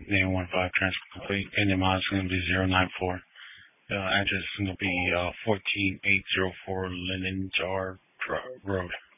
name 15 transfer complete. Pending miles is going to be 094. Address is going to be 14804 Linden Jar Road.